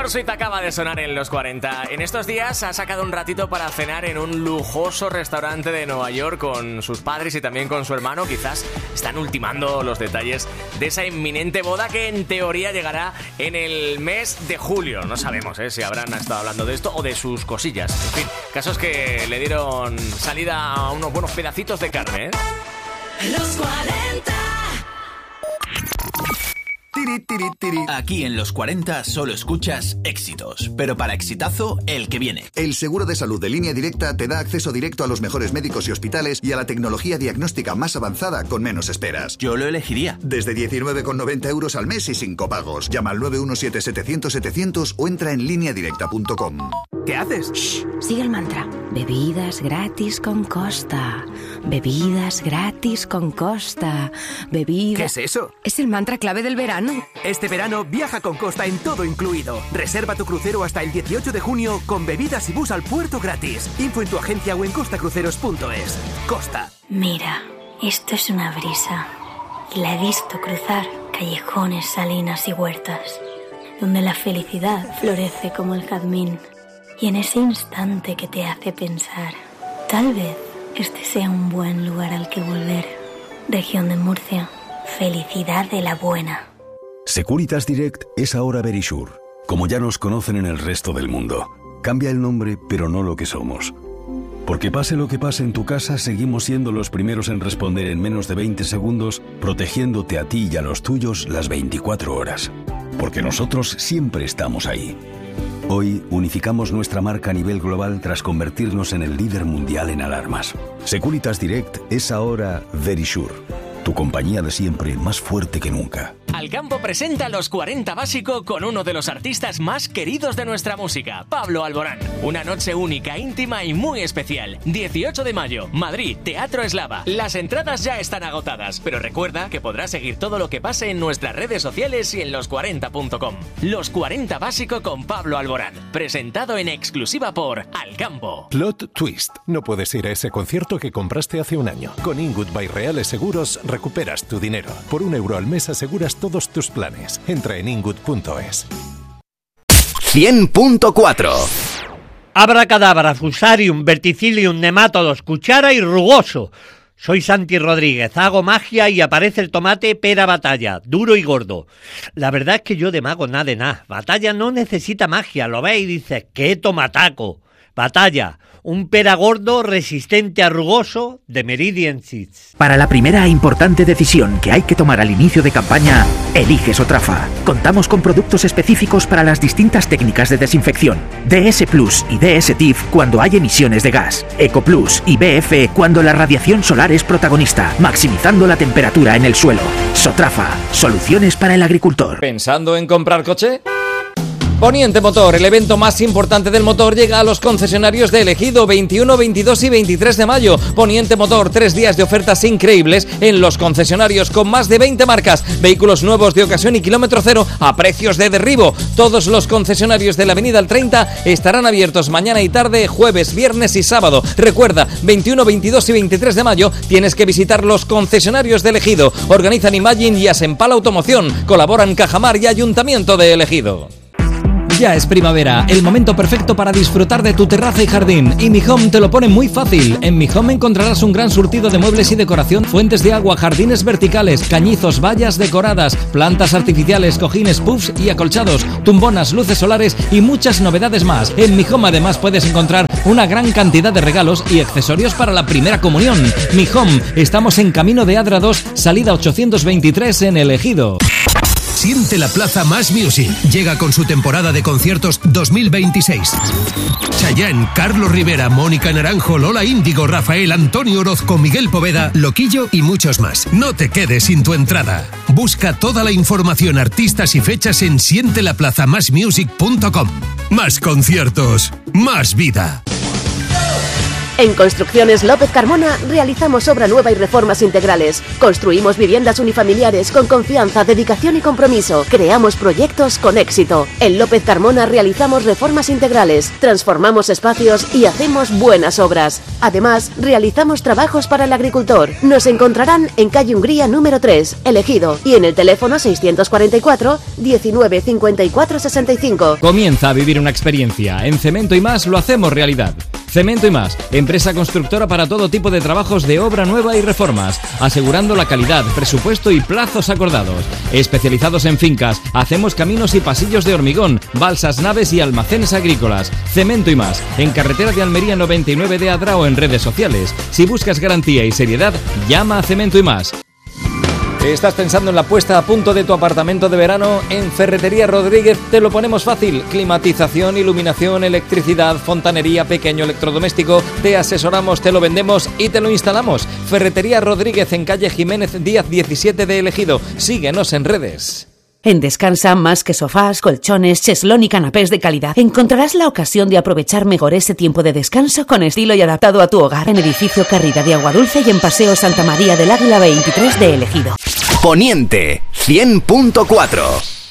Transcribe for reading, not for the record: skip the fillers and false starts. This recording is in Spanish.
Taylor Swift acaba de sonar en los 40. En estos días ha sacado un ratito para cenar en un lujoso restaurante de Nueva York con sus padres y también con su hermano. Quizás están ultimando los detalles de esa inminente boda que en teoría llegará en el mes de julio. No sabemos si habrán estado hablando de esto o de sus cosillas. En fin, casos que le dieron salida a unos buenos pedacitos de carne. Los 40. Aquí en Los 40 solo escuchas éxitos, pero para exitazo, el que viene. El seguro de salud de Línea Directa te da acceso directo a los mejores médicos y hospitales y a la tecnología diagnóstica más avanzada con menos esperas. Yo lo elegiría. Desde 19,90 euros al mes y sin copagos. Llama al 917-700-700 o entra en lineadirecta.com. ¿Qué haces? Shh, sigue el mantra. Bebidas gratis con Costa. Bebidas gratis con Costa. Bebidas... ¿Qué es eso? Es el mantra clave del verano. Este verano viaja con Costa en todo incluido. Reserva tu crucero hasta el 18 de junio con bebidas y bus al puerto gratis. Info en tu agencia o en costacruceros.es. Costa. Mira, esto es una brisa. Y la he visto cruzar callejones, salinas y huertas, donde la felicidad florece como el jazmín. Y en ese instante que te hace pensar, tal vez este sea un buen lugar al que volver. Región de Murcia, felicidad de la buena. Securitas Direct es ahora Verisure. Como ya nos conocen en el resto del mundo. Cambia el nombre, pero no lo que somos. Porque pase lo que pase en tu casa, seguimos siendo los primeros en responder en menos de 20 segundos, protegiéndote a ti y a los tuyos las 24 horas. Porque nosotros siempre estamos ahí. Hoy unificamos nuestra marca a nivel global tras convertirnos en el líder mundial en alarmas. Securitas Direct es ahora Verisure. Tu compañía de siempre, más fuerte que nunca. Alcampo presenta Los 40 Básico con uno de los artistas más queridos de nuestra música, Pablo Alborán. Una noche única, íntima y muy especial. 18 de mayo, Madrid, Teatro Eslava. Las entradas ya están agotadas, pero recuerda que podrás seguir todo lo que pase en nuestras redes sociales y en los40.com. Los 40 Básico con Pablo Alborán. Presentado en exclusiva por Alcampo. Plot Twist. No puedes ir a ese concierto que compraste hace un año. Con Ingood by Reales Seguros recuperas tu dinero. Por €1 al mes aseguras todos tus planes. Entra en ingood.es. 100.4. Abracadabra, Fusarium, Verticillium, Nematodos, Cuchara y Rugoso. Soy Santi Rodríguez, hago magia y aparece el tomate pera batalla, duro y gordo. La verdad es que yo de mago nada de nada. Batalla no necesita magia, lo ves y dices, ¡qué tomataco! Batalla, un pera gordo resistente a rugoso de Meridian Seeds. Para la primera e importante decisión que hay que tomar al inicio de campaña, elige Sotrafa. Contamos con productos específicos para las distintas técnicas de desinfección. DS Plus y DS TIF cuando hay emisiones de gas. Eco Plus y BF cuando la radiación solar es protagonista, maximizando la temperatura en el suelo. Sotrafa, soluciones para el agricultor. ¿Pensando en comprar coche? Poniente Motor, el evento más importante del motor, llega a los concesionarios de Ejido 21, 22 y 23 de mayo. Poniente Motor, 3 días de ofertas increíbles en los concesionarios con más de 20 marcas, vehículos nuevos de ocasión y kilómetro cero a precios de derribo. Todos los concesionarios de la Avenida al 30 estarán abiertos mañana y tarde, jueves, viernes y sábado. Recuerda, 21, 22 y 23 de mayo tienes que visitar los concesionarios de Ejido. Organizan Imagine y Asempal Automoción. Colaboran Cajamar y Ayuntamiento de Ejido. Ya es primavera, el momento perfecto para disfrutar de tu terraza y jardín. Y Mi Home te lo pone muy fácil. En Mi Home encontrarás un gran surtido de muebles y decoración, fuentes de agua, jardines verticales, cañizos, vallas decoradas, plantas artificiales, cojines, puffs y acolchados, tumbonas, luces solares y muchas novedades más. En Mi Home además puedes encontrar una gran cantidad de regalos y accesorios para la primera comunión. Mi Home, estamos en Camino de Adra 2, salida 823 en El Ejido. Siente la Plaza Más Music. Llega con su temporada de conciertos 2026. Chayanne, Carlos Rivera, Mónica Naranjo, Lola Índigo, Rafael, Antonio Orozco, Miguel Poveda, Loquillo y muchos más. No te quedes sin tu entrada. Busca toda la información, artistas y fechas en sientelaplazamasmusic.com. Más conciertos, más vida. En Construcciones López Carmona realizamos obra nueva y reformas integrales. Construimos viviendas unifamiliares con confianza, dedicación y compromiso. Creamos proyectos con éxito. En López Carmona realizamos reformas integrales, transformamos espacios y hacemos buenas obras. Además, realizamos trabajos para el agricultor. Nos encontrarán en calle Hungría número 3, El Ejido, y en el teléfono 644 19 54 65. Comienza a vivir una experiencia. En Cemento y Más lo hacemos realidad. Cemento y Más, empresa constructora para todo tipo de trabajos de obra nueva y reformas, asegurando la calidad, presupuesto y plazos acordados. Especializados en fincas, hacemos caminos y pasillos de hormigón, balsas, naves y almacenes agrícolas. Cemento y Más, en carretera de Almería 99 de Adra o en redes sociales. Si buscas garantía y seriedad, llama a Cemento y Más. ¿Estás pensando en la puesta a punto de tu apartamento de verano? En Ferretería Rodríguez te lo ponemos fácil. Climatización, iluminación, electricidad, fontanería, pequeño electrodoméstico. Te asesoramos, te lo vendemos y te lo instalamos. Ferretería Rodríguez en calle Jiménez Díaz 17 de El Ejido. Síguenos en redes. En Descansa, más que sofás, colchones, cheslón y canapés de calidad, encontrarás la ocasión de aprovechar mejor ese tiempo de descanso con estilo y adaptado a tu hogar. En Edificio Carrida de Aguadulce y en Paseo Santa María del Águila 23 de El Ejido. Poniente 100.4.